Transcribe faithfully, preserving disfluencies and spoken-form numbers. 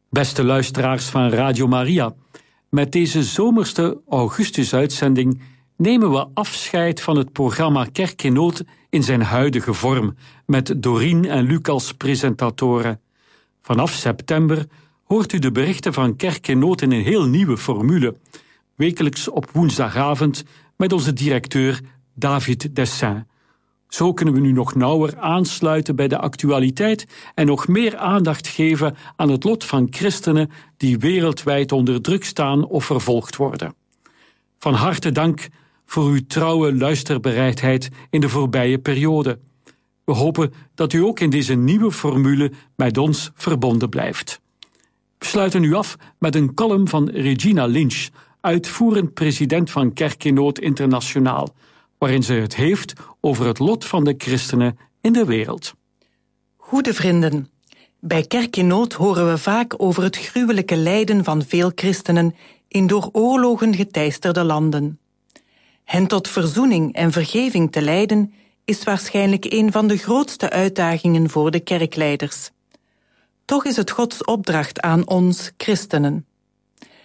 Beste luisteraars van Radio Maria, met deze zomerste Augustus-uitzending nemen we afscheid van het programma Kerk in Nood in zijn huidige vorm, met Dorien en Luc als presentatoren. Vanaf september hoort u de berichten van Kerk in Nood in een heel nieuwe formule, wekelijks op woensdagavond met onze directeur David Dessin. Zo kunnen we nu nog nauwer aansluiten bij de actualiteit en nog meer aandacht geven aan het lot van christenen die wereldwijd onder druk staan of vervolgd worden. Van harte dank voor uw trouwe luisterbereidheid in de voorbije periode. We hopen dat u ook in deze nieuwe formule met ons verbonden blijft. We sluiten nu af met een column van Regina Lynch, uitvoerend president van Kerk in Nood Internationaal, waarin ze het heeft over het lot van de christenen in de wereld. Goede vrienden, bij Kerk in Nood horen we vaak over het gruwelijke lijden van veel christenen in door oorlogen geteisterde landen. Hen tot verzoening en vergeving te leiden is waarschijnlijk een van de grootste uitdagingen voor de kerkleiders. Toch is het Gods opdracht aan ons, christenen.